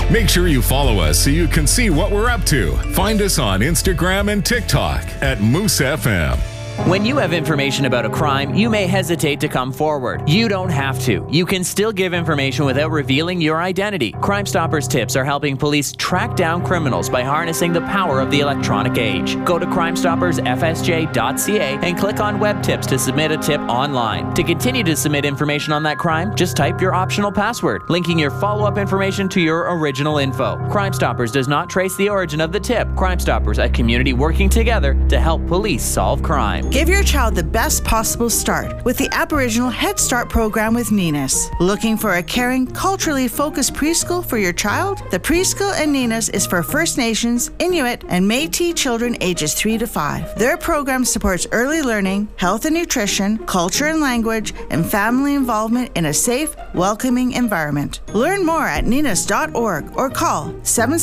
Make sure you follow us so you can see what we're up to. Find us on Instagram and TikTok at Moose FM. When you have information about a crime, you may hesitate to come forward. You don't have to. You can still give information without revealing your identity. Crime Stoppers tips are helping police track down criminals by harnessing the power of the electronic age. Go to crimestoppersfsj.ca and click on web tips to submit a tip online. To continue to submit information on that crime, just type your optional password, linking your follow-up information to your original info. Crime Stoppers does not trace the origin of the tip. Crime Stoppers, a community working together to help police solve crime. Give your child the best possible start with the Aboriginal Head Start program with Ninas. Looking for a caring, culturally focused preschool for your child? The preschool at Ninas is for First Nations, Inuit, and Métis children ages 3 to 5. Their program supports early learning, health and nutrition, culture and language, and family involvement in a safe, welcoming environment. Learn more at ninas.org or call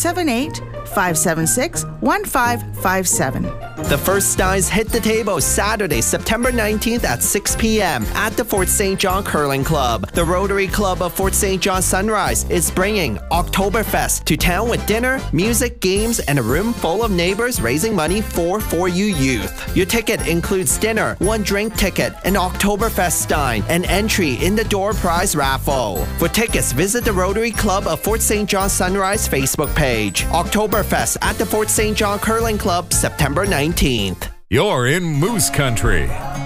778-576-1557. The First Steins hit the table Saturday, September 19th at 6 p.m. at the Fort St. John Curling Club. The Rotary Club of Fort St. John Sunrise is bringing Oktoberfest to town with dinner, music, games, and a room full of neighbors raising money for you youth. Your ticket includes dinner, 1 drink ticket, an Oktoberfest Stein, and entry in the door prize raffle. For tickets, visit the Rotary Club of Fort St. John Sunrise Facebook page. Oktoberfest at the Fort St. John Curling Club, September 19th. You're in Moose Country.